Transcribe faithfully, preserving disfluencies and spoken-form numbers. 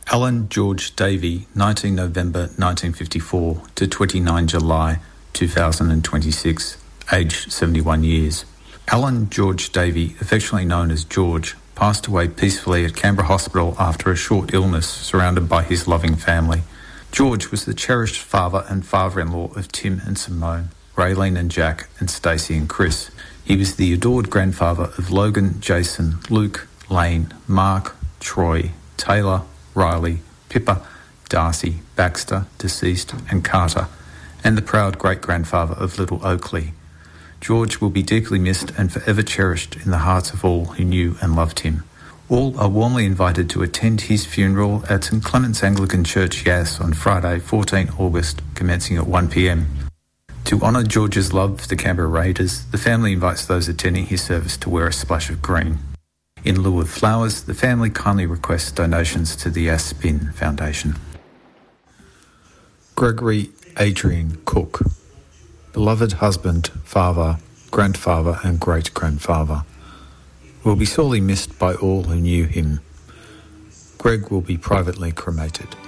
Alan George Davey, nineteenth November nineteen fifty-four to twenty-ninth July two thousand twenty-six, aged seventy-one years. Alan George Davey, affectionately known as George, passed away peacefully at Canberra Hospital after a short illness, surrounded by his loving family. George was the cherished father and father-in-law of Tim and Simone, Raylene and Jack, and Stacey and Chris. He was the adored grandfather of Logan, Jason, Luke, Lane, Mark, Troy, Taylor, Riley, Pippa, Darcy, Baxter, deceased, and Carter, and the proud great-grandfather of little Oakley. George will be deeply missed and forever cherished in the hearts of all who knew and loved him. All are warmly invited to attend his funeral at St Clement's Anglican Church, Yass, on Friday, fourteenth August, commencing at one p m. To honour George's love for the Canberra Raiders, the family invites those attending his service to wear a splash of green. In lieu of flowers, the family kindly requests donations to the Yass Spin Foundation. Gregory Adrian Cook, beloved husband, father, grandfather and great-grandfather, will be sorely missed by all who knew him. Greg will be privately cremated.